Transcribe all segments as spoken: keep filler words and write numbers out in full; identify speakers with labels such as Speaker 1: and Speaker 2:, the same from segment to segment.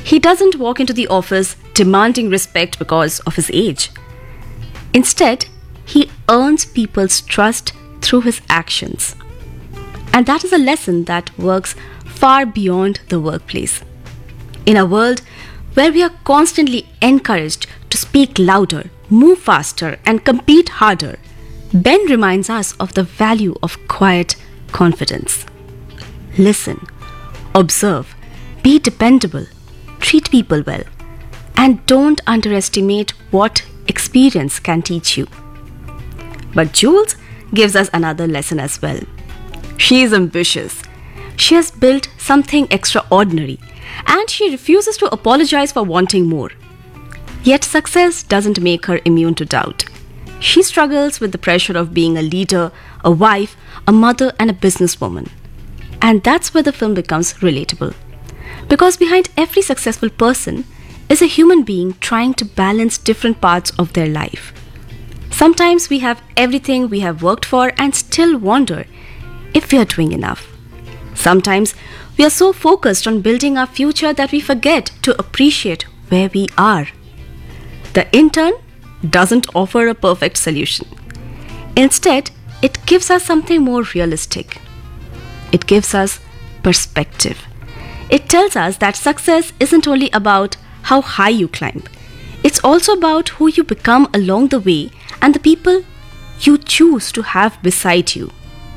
Speaker 1: He doesn't walk into the office demanding respect because of his age. Instead, he earns people's trust through his actions. And that is a lesson that works far beyond the workplace. In a world where we are constantly encouraged to speak louder, move faster, and compete harder, Ben reminds us of the value of quiet confidence. Listen, observe, be dependable, treat people well, and don't underestimate what experience can teach you. But Jules gives us another lesson as well. She is ambitious. She has built something extraordinary, and she refuses to apologize for wanting more. Yet success doesn't make her immune to doubt. She struggles with the pressure of being a leader, a wife, a mother, and a businesswoman. And that's where the film becomes relatable. Because behind every successful person is a human being trying to balance different parts of their life. Sometimes we have everything we have worked for and still wonder if we are doing enough. Sometimes we are so focused on building our future that we forget to appreciate where we are. The Intern doesn't offer a perfect solution. Instead, it gives us something more realistic. It gives us perspective. It tells us that success isn't only about how high you climb. It's also about who you become along the way and the people you choose to have beside you.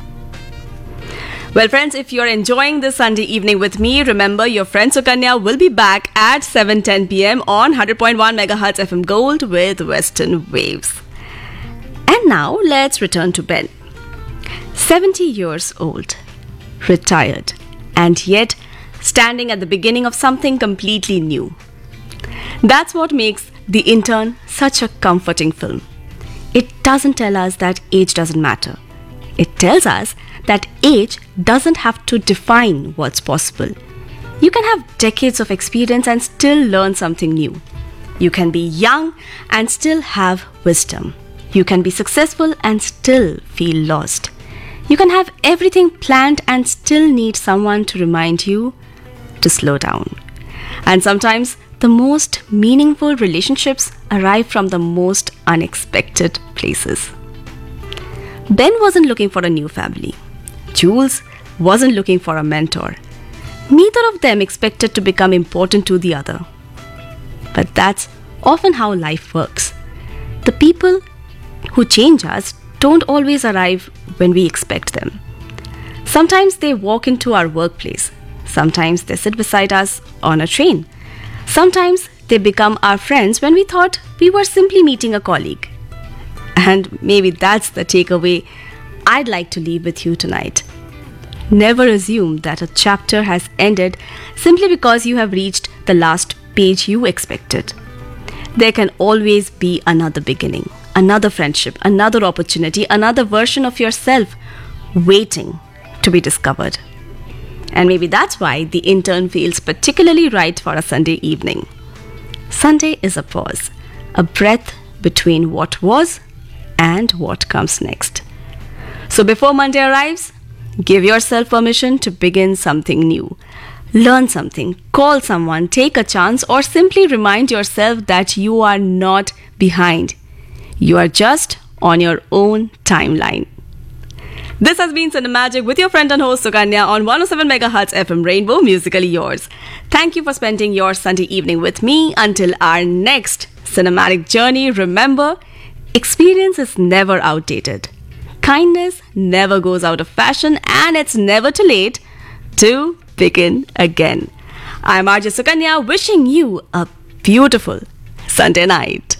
Speaker 1: Well, friends, if you're enjoying this Sunday evening with me, remember your friend Sukanya will be back at seven ten p.m. on one hundred point one megahertz F M Gold with Western Waves. And now let's return to Ben. seventy years old, retired, and yet standing at the beginning of something completely new. That's what makes The Intern such a comforting film. It doesn't tell us that age doesn't matter. It tells us that age doesn't have to define what's possible. You can have decades of experience and still learn something new. You can be young and still have wisdom. You can be successful and still feel lost. You can have everything planned and still need someone to remind you to slow down. And sometimes the most meaningful relationships arrive from the most unexpected places. Ben wasn't looking for a new family. Jules wasn't looking for a mentor. Neither of them expected to become important to the other. But that's often how life works. The people who change us don't always arrive when we expect them. Sometimes they walk into our workplace. Sometimes they sit beside us on a train. Sometimes they become our friends when we thought we were simply meeting a colleague. And maybe that's the takeaway I'd like to leave with you tonight. Never assume that a chapter has ended simply because you have reached the last page you expected. There can always be another beginning, another friendship, another opportunity, another version of yourself waiting to be discovered. And maybe that's why The Intern feels particularly right for a Sunday evening. Sunday is a pause, a breath between what was and what comes next. So before Monday arrives, give yourself permission to begin something new. Learn something, call someone, take a chance, or simply remind yourself that you are not behind. You are just on your own timeline. This has been Cinemagic with your friend and host Sukanya on one oh seven megahertz F M Rainbow, musically yours. Thank you for spending your Sunday evening with me. Until our next cinematic journey, remember, experience is never outdated. Kindness never goes out of fashion, and it's never too late to begin again. I'm R J Sukanya wishing you a beautiful Sunday night.